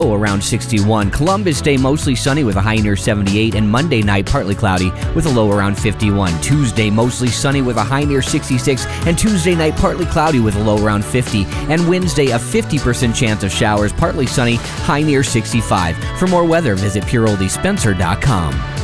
Around 61. Columbus, stay mostly sunny with a high near 78, and Monday night partly cloudy with a low around 51. Tuesday, mostly sunny with a high near 66, and Tuesday night partly cloudy with a low around 50, and Wednesday a 50% chance of showers, partly sunny, high near 65. For more weather, visit pureoldiespencer.com.